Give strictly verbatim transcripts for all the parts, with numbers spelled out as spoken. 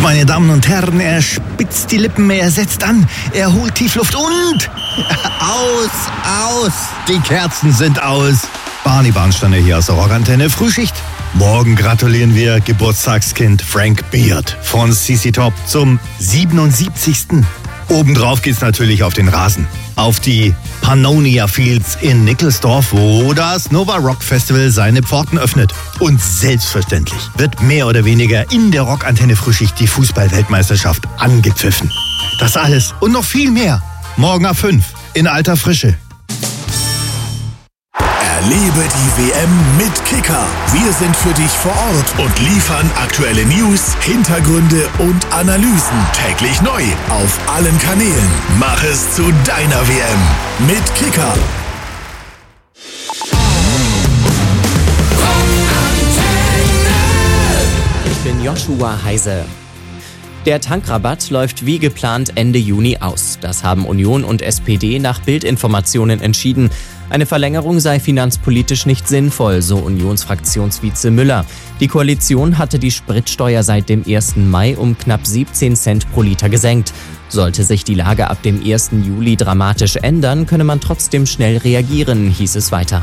Meine Damen und Herren, er spitzt die Lippen, er setzt an, er holt Tiefluft und... Aus, aus, die Kerzen sind aus. Barney Bahnsteiner hier aus der Rockantenne, Frühschicht. Morgen gratulieren wir Geburtstagskind Frank Beard von C C Top zum siebenundsiebzigsten Obendrauf geht's natürlich auf den Rasen. Auf die Pannonia Fields in Nickelsdorf, wo das Nova Rock Festival seine Pforten öffnet. Und selbstverständlich wird mehr oder weniger in der Rockantenne Frühschicht die Fußball-Weltmeisterschaft angepfiffen. Das alles und noch viel mehr. Morgen ab fünf in alter Frische. Erlebe die W M mit Kicker. Wir sind für dich vor Ort und liefern aktuelle News, Hintergründe und Analysen täglich neu auf allen Kanälen. Mach es zu deiner W M mit Kicker. Ich bin Joshua Heise. Der Tankrabatt läuft wie geplant Ende Juni aus. Das haben Union und S P D nach Bild-Informationen entschieden. Eine Verlängerung sei finanzpolitisch nicht sinnvoll, so Unionsfraktionsvize Müller. Die Koalition hatte die Spritsteuer seit dem ersten Mai um knapp siebzehn Cent pro Liter gesenkt. Sollte sich die Lage ab dem ersten Juli dramatisch ändern, könne man trotzdem schnell reagieren, hieß es weiter.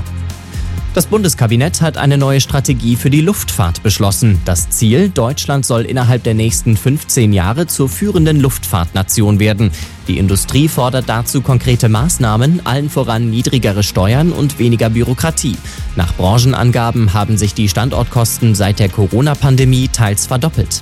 Das Bundeskabinett hat eine neue Strategie für die Luftfahrt beschlossen. Das Ziel: Deutschland soll innerhalb der nächsten fünfzehn Jahre zur führenden Luftfahrtnation werden. Die Industrie fordert dazu konkrete Maßnahmen, allen voran niedrigere Steuern und weniger Bürokratie. Nach Branchenangaben haben sich die Standortkosten seit der Corona-Pandemie teils verdoppelt.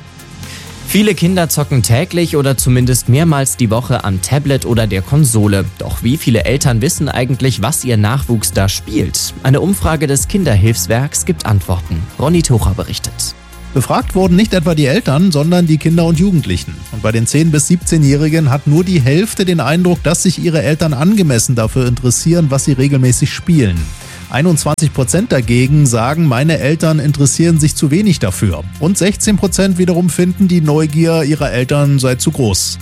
Viele Kinder zocken täglich oder zumindest mehrmals die Woche am Tablet oder der Konsole. Doch wie viele Eltern wissen eigentlich, was ihr Nachwuchs da spielt? Eine Umfrage des Kinderhilfswerks gibt Antworten. Ronny Tucher berichtet. Befragt wurden nicht etwa die Eltern, sondern die Kinder und Jugendlichen. Und bei den zehn- bis siebzehnjährigen hat nur die Hälfte den Eindruck, dass sich ihre Eltern angemessen dafür interessieren, was sie regelmäßig spielen. einundzwanzig Prozent dagegen sagen, meine Eltern interessieren sich zu wenig dafür. Und sechzehn Prozent wiederum finden, die Neugier ihrer Eltern sei zu groß.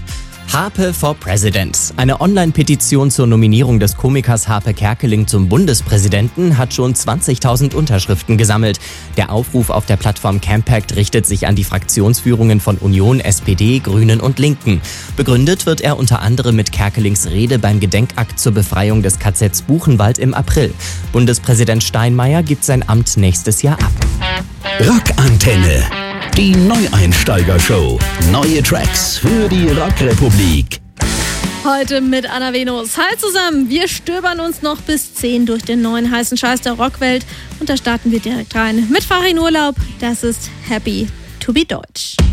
Harpe for President. Eine Online-Petition zur Nominierung des Komikers Harpe Kerkeling zum Bundespräsidenten hat schon zwanzigtausend Unterschriften gesammelt. Der Aufruf auf der Plattform Campact richtet sich an die Fraktionsführungen von Union, S P D, Grünen und Linken. Begründet wird er unter anderem mit Kerkelings Rede beim Gedenkakt zur Befreiung des K Zs Buchenwald im April. Bundespräsident Steinmeier gibt sein Amt nächstes Jahr ab. Rockantenne. Die Neueinsteiger-Show. Neue Tracks für die Rockrepublik. Heute mit Anna Venus. Hi zusammen, wir stöbern uns noch bis zehn durch den neuen heißen Scheiß der Rockwelt. Und da starten wir direkt rein mit Farin Urlaub. Das ist Happy to be Deutsch.